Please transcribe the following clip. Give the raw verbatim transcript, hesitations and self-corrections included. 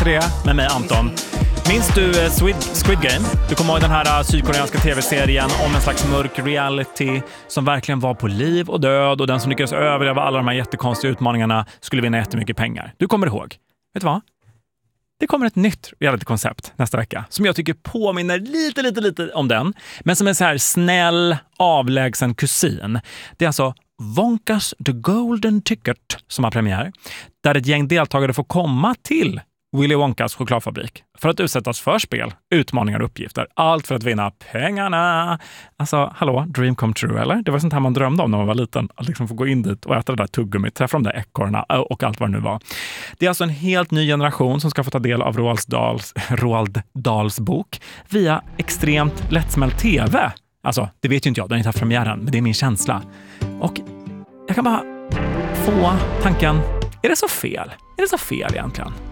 det med mig Anton. Minns du uh, Squid, Squid Game? Du kommer ihåg den här uh, sydkoreanska tv-serien om en slags mörk reality som verkligen var på liv och död, och den som lyckades överleva alla de här jättekonstiga utmaningarna skulle vinna jättemycket pengar. Du kommer ihåg. Vet du vad? Det kommer ett nytt reality-koncept nästa vecka som jag tycker påminner lite, lite, lite om den, men som är så här snäll, avlägsen kusin. Det är alltså Wonkas The Golden Ticket som har premiär, där ett gäng deltagare får komma till Willy Wonkas chokladfabrik för att utsättas för spel, utmaningar och uppgifter. Allt för att vinna pengarna. Alltså, hallå, dream come true, eller? Det var sånt här man drömde om när man var liten. Att liksom få gå in dit och äta det där tuggummit, träffa de där ekorrarna och allt vad det nu var. Det är alltså en helt ny generation som ska få ta del av Roald Dahls, Roald Dahls bok via extremt lättsmält tv. Alltså, det vet ju inte jag, den har inte haft premiären, men det är min känsla. Och jag kan bara få tanken, är det så fel? Är det så fel egentligen?